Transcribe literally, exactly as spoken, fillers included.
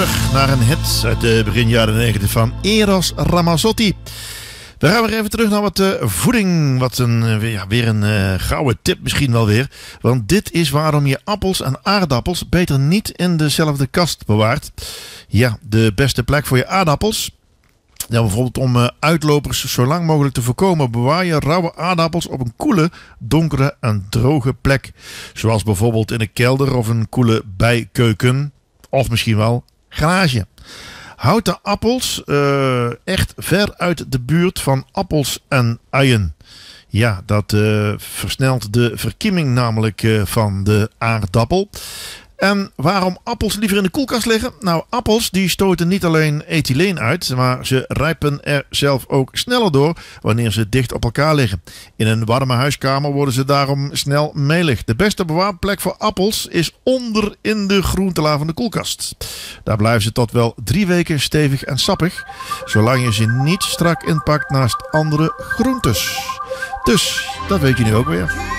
terug naar een hit uit de begin jaren negentig van Eros Ramazzotti. Dan gaan we weer even terug naar wat uh, voeding. Wat een, uh, ja, weer een uh, gouden tip misschien wel weer. Want dit is waarom je appels en aardappels beter niet in dezelfde kast bewaart. Ja, de beste plek voor je aardappels. Ja, bijvoorbeeld om uh, uitlopers zo lang mogelijk te voorkomen, bewaar je rauwe aardappels op een koele, donkere en droge plek. Zoals bijvoorbeeld in een kelder of een koele bijkeuken. Of misschien wel garage. Houd de appels uh, echt ver uit de buurt van appels en uien. Ja, dat uh, versnelt de verkieming namelijk uh, van de aardappel. En waarom appels liever in de koelkast liggen? Nou, appels die stoten niet alleen ethyleen uit, maar ze rijpen er zelf ook sneller door wanneer ze dicht op elkaar liggen. In een warme huiskamer worden ze daarom snel melig. De beste bewaarplek voor appels is onder in de groentela van de koelkast. Daar blijven ze tot wel drie weken stevig en sappig, zolang je ze niet strak inpakt naast andere groentes. Dus, dat weet je nu ook weer.